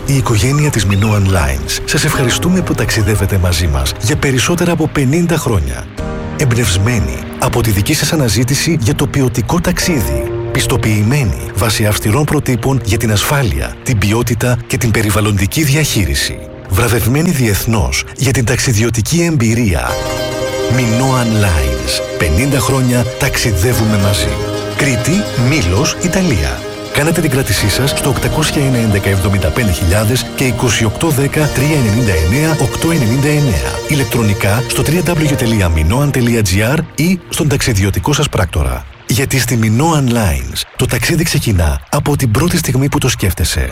η οικογένεια της Minoan Lines σας ευχαριστούμε που ταξιδεύετε μαζί μας για περισσότερα από 50 χρόνια. Εμπνευσμένοι από τη δική σας αναζήτηση για το ποιοτικό ταξίδι. Πιστοποιημένοι βάσει αυστηρών προτύπων για την ασφάλεια, την ποιότητα και την περιβαλλοντική διαχείριση. Βραβευμένοι διεθνώς για την ταξιδιωτική εμπειρία. Minoan Lines. 50 χρόνια ταξιδεύουμε μαζί. Κρήτη, Μήλος, Ιταλία. Κάνετε την κράτησή σας στο 811-75.000 και 2810-399-899. Ηλεκτρονικά στο www.minoan.gr ή στον ταξιδιωτικό σας πράκτορα. Γιατί στη Minoan Lines το ταξίδι ξεκινά από την πρώτη στιγμή που το σκέφτεσαι.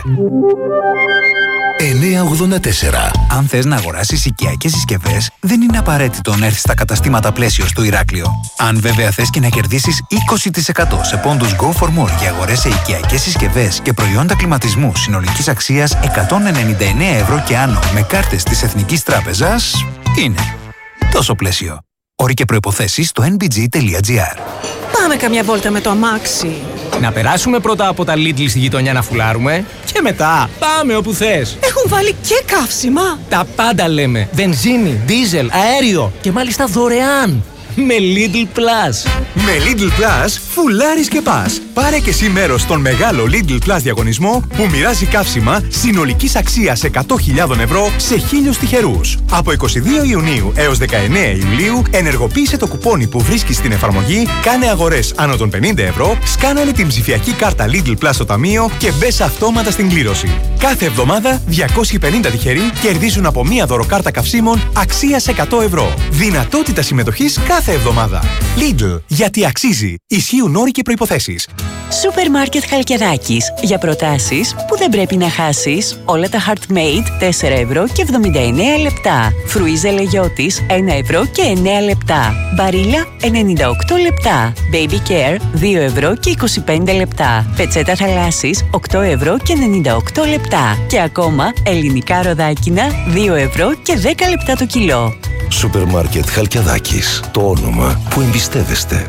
984. Αν θες να αγοράσεις οικιακές συσκευές, δεν είναι απαραίτητο να έρθεις στα καταστήματα Πλαίσιο στο Ηράκλειο. Αν βέβαια θες και να κερδίσεις 20% σε πόντους Go for More για αγορές σε οικιακές συσκευές και προϊόντα κλιματισμού συνολικής αξίας 199 ευρώ και άνω με κάρτες της Εθνικής Τράπεζας, είναι τόσο Πλαίσιο. Όροι και προϋποθέσεις στο nbg.gr. Πάμε καμιά βόλτα με το αμάξι. Να περάσουμε πρώτα από τα Lidl στη γειτονιά να φουλάρουμε και μετά πάμε όπου θες. Έχουν βάλει και καύσιμα. Τα πάντα λέμε. Βενζίνη, δίζελ, αέριο και μάλιστα δωρεάν. Με Lidl Plus. Με Lidl Plus φουλάρεις και πας. Πάρε και εσύ μέρος στον μεγάλο Lidl Plus διαγωνισμό που μοιράζει καύσιμα συνολικής αξίας 100.000 ευρώ σε 1.000 τυχερούς. Από 22 Ιουνίου έως 19 Ιουλίου ενεργοποίησε το κουπόνι που βρίσκεις στην εφαρμογή, κάνε αγορές άνω των 50 ευρώ, σκάνανε την ψηφιακή κάρτα Lidl Plus στο ταμείο και μπες αυτόματα στην κλήρωση. Κάθε εβδομάδα 250 τυχεροί κερδίζουν από μία δωροκάρτα καυσίμων αξίας 100 ευρώ. Δυνατότητα συμμετοχής κάθε εβδομάδα. Lidl, γιατί αξίζει. Ισχύουν όροι και προϋποθέσεις. Σούπερ Μάρκετ Χαλκιδάκης. Για προτάσεις που δεν πρέπει να χάσεις. Όλα τα Heartmade 4 ευρώ και 79 λεπτά. Φρουίζε Λεγιώτης 1 ευρώ και 9 λεπτά. Μπαρίλα 98 λεπτά. Baby Care 2 ευρώ και 25 λεπτά. Πετσέτα θαλάσσης 8 ευρώ και 98 λεπτά. Και ακόμα ελληνικά ροδάκινα 2 ευρώ και 10 λεπτά το κιλό. Σούπερ Μάρκετ Χαλκιδάκης. Το όνομα που εμπιστεύεστε.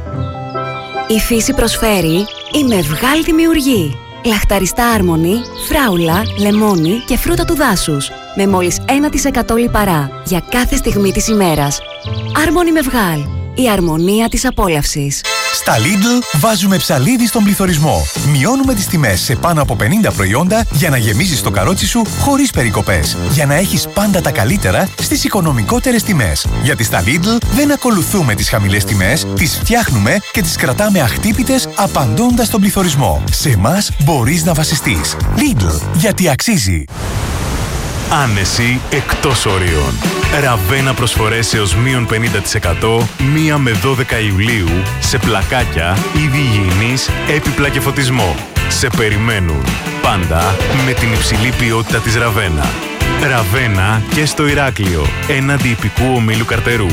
Η φύση προσφέρει η Μευγάλ Δημιουργή. Λαχταριστά άρμονη, φράουλα, λεμόνι και φρούτα του δάσους. Με μόλις 1% λιπαρά για κάθε στιγμή της ημέρας. Άρμονη Μευγάλ. Η αρμονία της απόλαυσης. Στα Lidl βάζουμε ψαλίδι στον πληθωρισμό. Μειώνουμε τις τιμές σε πάνω από 50 προϊόντα για να γεμίζεις το καρότσι σου χωρίς περικοπές. Για να έχεις πάντα τα καλύτερα στις οικονομικότερες τιμές. Γιατί στα Lidl δεν ακολουθούμε τις χαμηλές τιμές, τις φτιάχνουμε και τις κρατάμε αχτύπητες απαντώντας στον πληθωρισμό. Σε εμάς μπορείς να βασιστείς. Lidl, γιατί αξίζει. Άνεση εκτός ορίων. Ραβένα προσφορές έως μείον 50% 1 με 12 Ιουλίου σε πλακάκια, είδη υγιεινής, έπιπλα και φωτισμό. Σε περιμένουν. Πάντα με την υψηλή ποιότητα της Ραβένα. Ραβένα και στο Ηράκλειο, έναντι ιππικού ομίλου Καρτερού.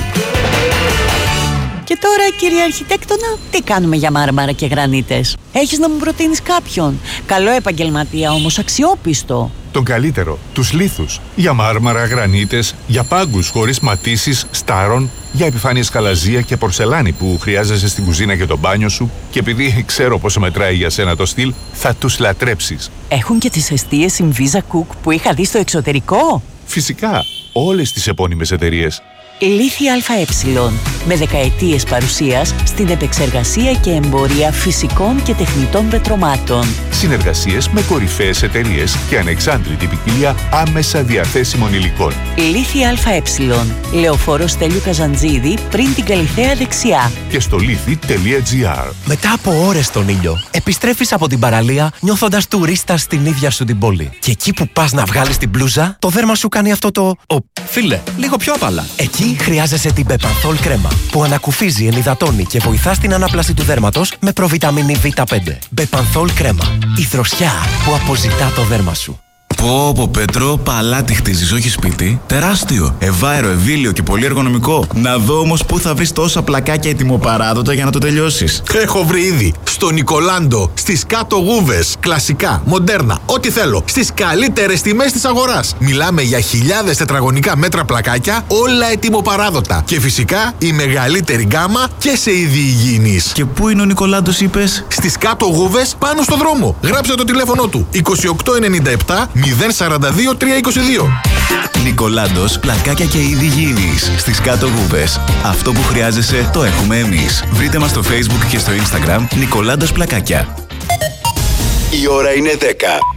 Και τώρα, κύριε Αρχιτέκτονα, τι κάνουμε για μάρμαρα και γρανίτες? Έχεις να μου προτείνεις κάποιον? Καλό επαγγελματία όμως, αξιόπιστο. Τον καλύτερο, τους λίθους. Για μάρμαρα, γρανίτες, για πάγκους χωρίς ματίσεις, στάρων, για επιφάνειες καλαζία και πορσελάνη που χρειάζεσαι στην κουζίνα και το μπάνιο σου. Και επειδή ξέρω πόσο μετράει για σένα το στυλ, θα τους λατρέψεις. Έχουν και τις εστίες Inviza Cook που είχα δει στο εξωτερικό. Φυσικά, όλες τις επώνυμες εταιρείες. Λίθη ΑΕ. Με δεκαετίες παρουσίας στην επεξεργασία και εμπορία φυσικών και τεχνητών πετρωμάτων. Συνεργασίες με κορυφαίες εταιρείες και ανεξάντλητη ποικιλία άμεσα διαθέσιμων υλικών. Λίθη ΑΕ. Λεωφόρος Στέλιου Καζαντζίδη πριν την Καλιθέα δεξιά. Και στο λίθη.gr. Μετά από ώρες στον ήλιο, επιστρέφεις από την παραλία νιώθοντας τουρίστας στην ίδια σου την πόλη. Και εκεί που πας να βγάλεις την μπλούζα, το δέρμα σου κάνει αυτό το... Φίλε, λίγο πιο απαλά. Εκεί χρειάζεσαι την Bepanthol κρέμα, που ανακουφίζει, ενυδατώνει και βοηθά στην ανάπλαση του δέρματος με προβιταμίνη Β5. Bepanthol κρέμα. Η δροσιά που αποζητά το δέρμα σου. Πω Πέτρο, παλάτι χτίζεις, όχι σπίτι. Τεράστιο, ευάερο, ευήλιο και πολύ εργονομικό. Να δω όμως πού θα βρεις τόσα πλακάκια ετοιμοπαράδοτα για να το τελειώσεις. Έχω βρει ήδη. Στο Νικολάντο, στις κάτω γούβες. Κλασικά, μοντέρνα, ό,τι θέλω. Στις καλύτερες τιμές της αγοράς. Μιλάμε για χιλιάδες τετραγωνικά μέτρα πλακάκια, όλα ετοιμοπαράδοτα. Και φυσικά η μεγαλύτερη γκάμα και σε είδη υγιεινής. Και πού είναι ο Νικολάντος, είπες? Στις κάτω γούβες, πάνω στο δρόμο. Γράψε το τηλέφωνο του. 2897 042 322. Νικολάντος, πλακάκια και είδη γήινης στις κάτω Γούβες. Αυτό που χρειάζεσαι το έχουμε εμείς. Βρείτε μας στο Facebook και στο Instagram Νικολάντος Πλακάκια. Η ώρα είναι 10.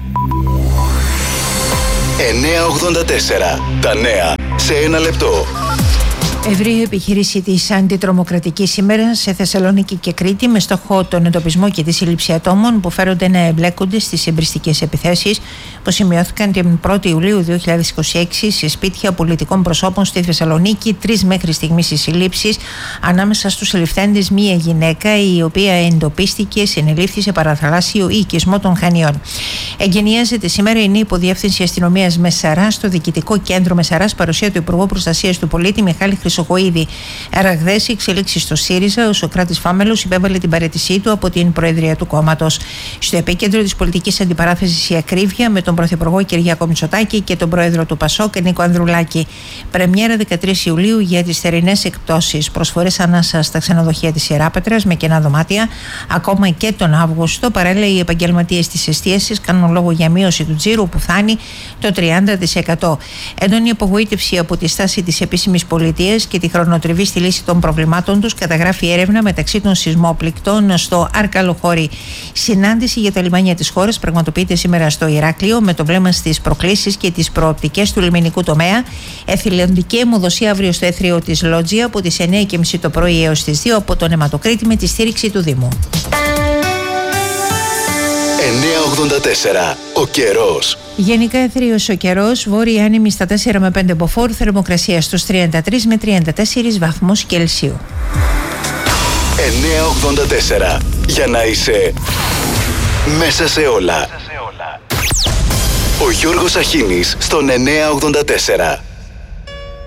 9:84. Τα νέα σε ένα λεπτό. Ευρύ επιχείρηση της αντιτρομοκρατικής σήμερα σε Θεσσαλονίκη και Κρήτη με στόχο τον εντοπισμό και τη σύλληψη ατόμων που φέρονται να εμπλέκονται στις εμπριστικές επιθέσεις που σημειώθηκαν την 1η Ιουλίου 2026 σε σπίτια πολιτικών προσώπων στη Θεσσαλονίκη. 3 μέχρι στιγμής οι συλλήψεις, ανάμεσα στους συλληφθέντες μία γυναίκα η οποία εντοπίστηκε συνελήφθη σε παραθαλάσσιο οικισμό των Χανιών. Εγκαινιάζεται σήμερα η νέα υποδιεύθυνση αστυνομίας Μεσαρά στο Διοικητικό Κέντρο Μεσαράς, παρουσία του Υπουργού Προστασίας του Πολίτη Μιχάλη Χρυσοχοΐδη. Ραγδαίες εξελίξεις στο ΣΥΡΙΖΑ, ο Σωκράτης Φάμελος υπέβαλε την παραίτησή του από την Προεδρία του κόμματος. Στο επίκεντρο της πολιτικής αντιπαράθεσης η ακρίβεια με τον Πρωθυπουργό Κυριάκο Μητσοτάκη και τον Πρόεδρο του ΠΑΣΟΚ Νίκο Ανδρουλάκη. Πρεμιέρα 13 Ιουλίου για τις θερινές εκπτώσεις. Προσφορές ανάσα στα ξενοδοχεία της Ιεράπετρας με κενά δωμάτια ακόμα και τον Αύγουστο. Παράλληλα, οι επαγγελματίες της εστίασης κάνουν λόγο για μείωση του τζίρου που φτάνει το 30%. Έντονη απογοήτευση από τη στάση της επίσημης πολιτείας και τη χρονοτριβή στη λύση των προβλημάτων τους καταγράφει έρευνα μεταξύ των σεισμόπληκτων στο Αρκαλοχώρι. Συνάντηση για τα λιμάνια της χώρας πραγματοποιείται σήμερα στο Ηράκλειο με το βλέμμα στις προκλήσεις και τις προοπτικές του λιμενικού τομέα. Εθελοντική αιμοδοσία αύριο στο Έθριο της Λότζια από τις 9:30 το πρωί έως τις 2 από τον Αιματοκρίτη με τη στήριξη του Δήμου. 9:84. Ο καιρός. Γενικά εθρίος ο καιρός, βόρεια άνεμη στα 4 με 5 μποφόρ, θερμοκρασία στους 33 με 34 βαθμούς Κελσίου. 9:84. Για να είσαι μέσα σε όλα. Ο Γιώργος Αχίνης στον 9:84.